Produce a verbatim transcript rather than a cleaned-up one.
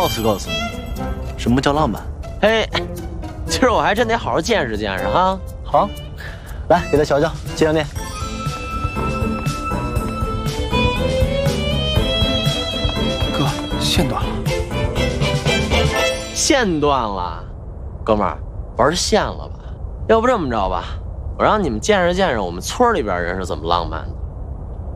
诉告诉你，什么叫浪漫。 嘿，今儿我还真得好好见识见识哈。 好，来给他瞧瞧接上电。 哥，线断了。 线断了，哥们儿玩线了吧？要不这么着吧，我让你们见识见识我们村里边人是怎么浪漫的。